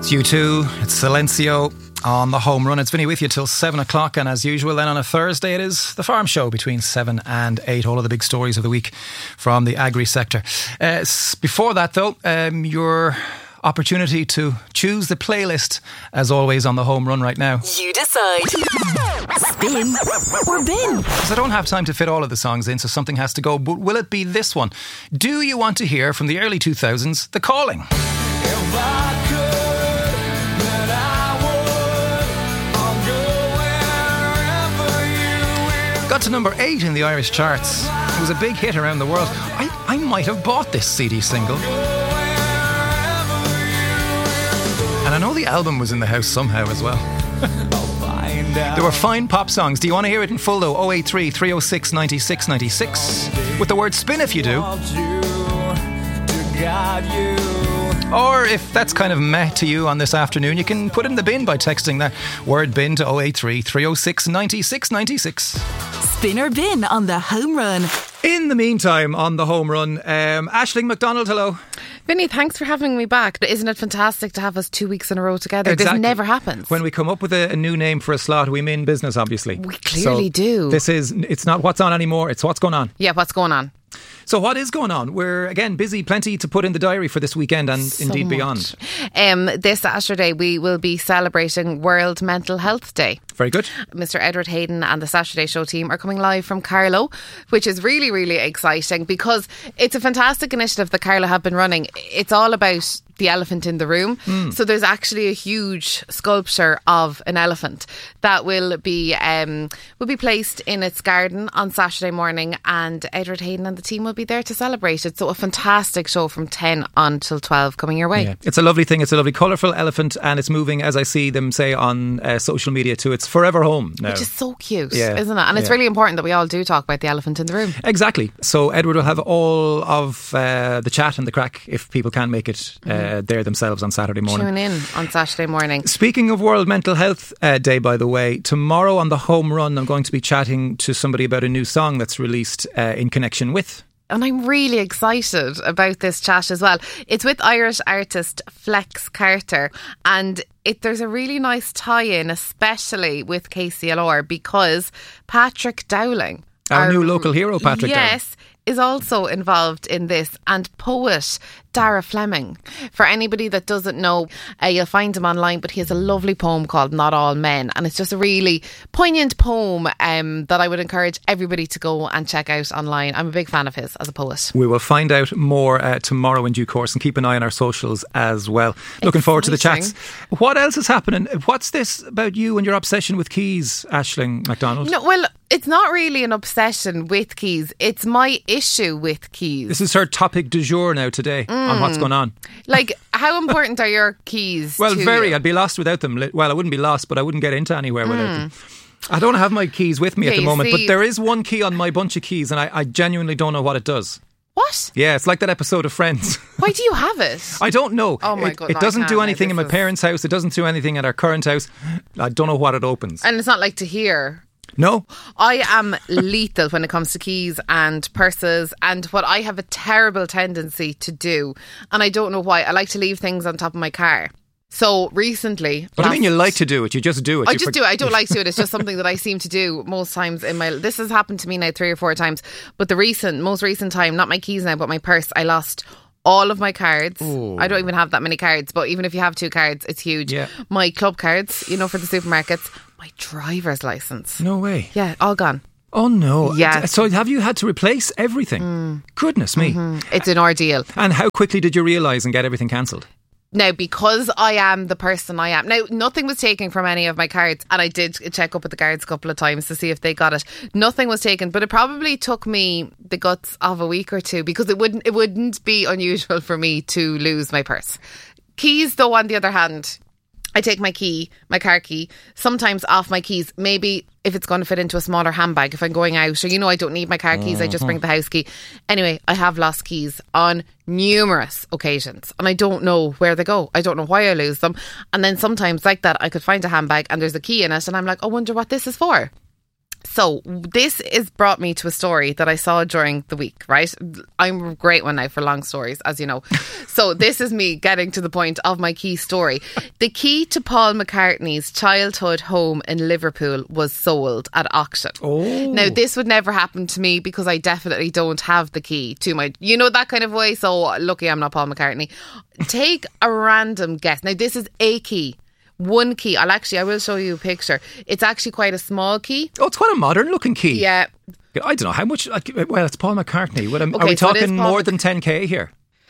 It's U2, it's Silencio on the home run. It's Vinny with you till 7 o'clock, and as usual then on a Thursday it is the Farm Show between 7 and 8. All of the big stories of the week from the agri sector. Before that though, your opportunity to choose the playlist as always on the home run right now. You decide. Spin or bin. Because I don't have time to fit all of the songs in, so something has to go. But will it be this one? Do you want to hear from the early 2000s, The Calling? If I could, then I would. I'll go wherever you will. Got to number 8 in the Irish charts. It was a big hit around the world. I might have bought this CD single. And I know the album was in the house somehow as well. There were fine pop songs. Do you want to hear it in full though? 083 306 96 96 with the word spin if you do. Or if that's kind of meh to you on this afternoon, you can put it in the bin by texting that word bin to 083 306 96 96. Spin or bin on the home run. In the meantime, on the home run, Aisling McDonald, hello. Vinny, thanks for having me back. Isn't it fantastic to have us 2 weeks in a row together? Exactly. This never happens. When we come up with a new name for a slot, we mean business, obviously. We clearly do. It's not what's on anymore, it's what's going on. Yeah, what's going on? So what is going on? We're, again, busy, plenty to put in the diary for this weekend and So indeed much. beyond. This Saturday we will be celebrating World Mental Health Day. Very good. Mr. Edward Hayden and the Saturday Show team are coming live from Carlow, which is really, really exciting because it's a fantastic initiative that Carlow have been running. It's all about the elephant in the room. So there's actually a huge sculpture of an elephant that will be placed in its garden on Saturday morning, and Edward Hayden and the team will be there to celebrate it. So a fantastic show from 10 until 12 coming your way. Yeah. It's a lovely thing. It's a lovely colourful elephant, and it's moving, as I see them say on social media, to its forever home now. Which is so cute, Yeah. isn't it? And it's really important that we all do talk about the elephant in the room. Exactly. So Edward will have all of the chat and the crack if people can make it there themselves on Saturday morning. Tune in on Saturday morning. Speaking of World Mental Health Day, by the way, tomorrow on the home run I'm going to be chatting to somebody about a new song that's released in connection with. And I'm really excited about this chat as well. It's with Irish artist Flex Carter, and there's a really nice tie-in, especially with KCLR, because Patrick Dowling, Our new local hero, Patrick Dowling. Yes, is also involved in this, and poet Dara Fleming. For anybody that doesn't know, you'll find him online, but he has a lovely poem called Not All Men, and it's just a really poignant poem that I would encourage everybody to go and check out online. I'm a big fan of his as a poet. We will find out more tomorrow in due course, and keep an eye on our socials as well. Looking forward to the chats. What else is happening? What's this about you and your obsession with keys, Aisling McDonald? No, well, it's not really an obsession with keys. It's my issue with keys. This is her topic du jour now today on what's going on. Like, how important are your keys Well, to very. you? I'd be lost without them. Well, I wouldn't be lost, but I wouldn't get into anywhere without them. I don't have my keys with me at Yeah, the you moment, see- but there is one key on my bunch of keys, and I genuinely don't know what it does. What? Yeah, it's like that episode of Friends. Why do you have it? I don't know. Oh my it, God, It no, I doesn't can't do now. anything in my This is- parents' house. It doesn't do anything at our current house. I don't know what it opens. And it's not like to hear. No? I am lethal when it comes to keys and purses, and what I have a terrible tendency to do, and I don't know why, I like to leave things on top of my car. So recently... What do you mean you like to do it? You just do it. I You just do it. I don't like to do it. It's just something that I seem to do most times in my... This has happened to me now 3 or 4 times. But the most recent time, not my keys now, but my purse, I lost all of my cards. Ooh. I don't even have that many cards, but even if you have 2 cards, it's huge. Yeah. My club cards, for the supermarkets, my driver's license. No way. Yeah, all gone. Oh no. Yeah. So have you had to replace everything? Goodness me. It's an ordeal. And how quickly did you realise and get everything cancelled? Now, because I am the person I am. Now, nothing was taken from any of my cards, and I did check up with the guards a couple of times to see if they got it. Nothing was taken, but it probably took me the guts of a week or 2, because it wouldn't be unusual for me to lose my purse. Keys, though, on the other hand, I take my car key, sometimes off my keys. Maybe if it's going to fit into a smaller handbag, if I'm going out, or I don't need my car keys, I just bring the house key. Anyway, I have lost keys on numerous occasions, and I don't know where they go. I don't know why I lose them. And then sometimes like that, I could find a handbag and there's a key in it, and I'm like, I wonder what this is for. So this is brought me to a story that I saw during the week, right? I'm a great one now for long stories, as you know. So this is me getting to the point of my key story. The key to Paul McCartney's childhood home in Liverpool was sold at auction. Oh. Now, this would never happen to me because I definitely don't have the key to my, you know, that kind of way. So lucky I'm not Paul McCartney. Take a random guess. Now, this is a key. One key. I will show you a picture. It's actually quite a small key. Oh, it's quite a modern looking key. Yeah. I don't know how much. Well, it's Paul McCartney. Are Okay, we so it is talking Paul more than 10k here?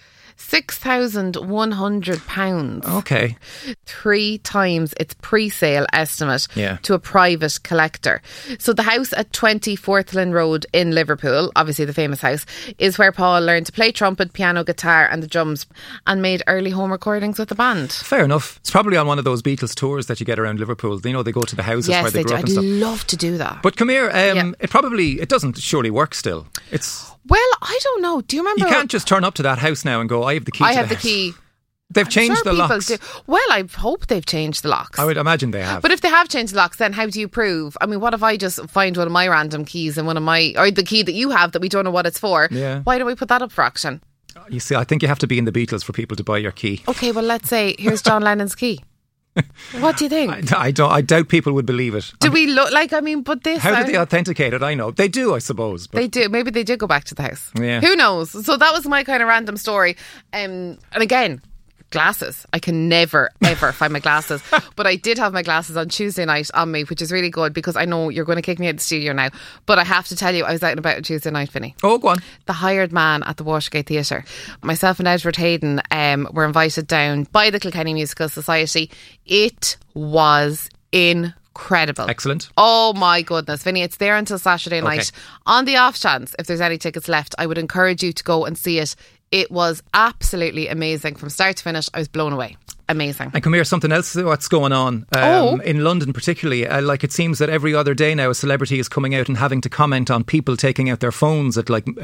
£6,100. Okay. 3 times its pre-sale estimate Yeah. to a private collector. So the house at 20 Forthlin Road in Liverpool, obviously the famous house, is where Paul learned to play trumpet, piano, guitar and the drums and made early home recordings with the band. Fair enough. It's probably on one of those Beatles tours that you get around Liverpool. You know, they go to the houses where Yes, they they grew do. up I'd and stuff. love to do that. But come here, Yeah. it doesn't surely work still. Well, I don't know. Do you remember? You can't just turn up to that house now and go, I have the key I to have the house." key. They've changed Sure, the people locks. do. Well, I hope they've changed the locks. I would imagine they have. But if they have changed the locks, then how do you prove? I mean, what if I just find one of my random keys and or the key that you have that we don't know what it's for? Yeah. Why don't we put that up for auction? You see, I think you have to be in the Beatles for people to buy your key. Okay, well, let's say here's John Lennon's key. What do you think? I doubt people would believe it. Do we look like? I mean, but this. How do they authenticate it? I know they do, I suppose. But They do. Maybe they did go back to the house. Yeah. Who knows? So that was my kind of random story. And again, glasses. I can never, ever find my glasses. But I did have my glasses on Tuesday night on me, which is really good because I know you're going to kick me out of the studio now. But I have to tell you, I was out and about on Tuesday night, Vinny. Oh, go on. The Hired Man at the Watergate Theatre. Myself and Edward Hayden were invited down by the Kilkenny Musical Society. It was incredible. Excellent. Oh my goodness, Vinny, it's there until Saturday night. On the off chance, if there's any tickets left, I would encourage you to go and see it. It was absolutely amazing from start to finish. I was blown away. Amazing. And come here, something else what's going on in London particularly. Like it seems that every other day now a celebrity is coming out and having to comment on people taking out their phones at in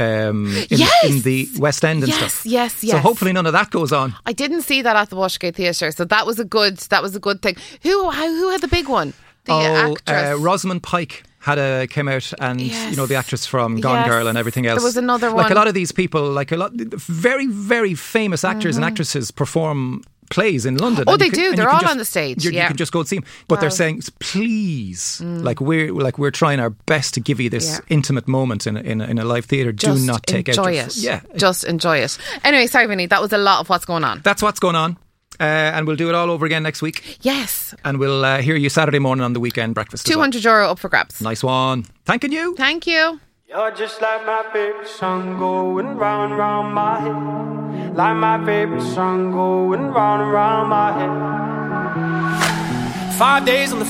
the West End and stuff. Yes. So hopefully none of that goes on. I didn't see that at the Watergate Theatre, so that was a good thing. Who had the big one? The actress. Rosamund Pike came out and Yes. you know, the actress from Gone Yes. Girl and everything else. There was another Like one. a lot of these people, very, very famous actors and actresses perform plays in London. Oh, And they you can- do. and They're you can all just- on the stage. You Yeah. can just go and see them. But they're Wow. saying, please, we're trying our best to give you this Yeah. intimate moment in a live theatre. Do Just not take enjoy out your it. Yeah. Just enjoy it. Anyway, sorry, Vinny, that was a lot of what's going on. That's what's going on. And we'll do it all over again next week. Yes. And we'll hear you Saturday morning on the weekend breakfast. as well. €200 up for grabs. Nice one. Thanking you. Thank you. You're just like my favorite song going round and round my head. Like my favorite song going round and round my head. 5 days on the